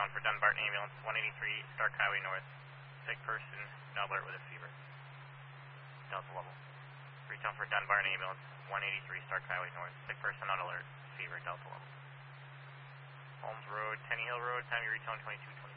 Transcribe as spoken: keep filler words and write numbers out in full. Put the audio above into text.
retone for Dunbarton Ambulance, one eighty-three, Stark Highway North. Sick person, no alert with a fever. Delta level. Retone for Dunbarton Ambulance, one eighty-three, Stark Highway North. Sick person on alert, fever, Delta level. Holmes Road, Tenny Hill Road, time you retone twenty-two twenty.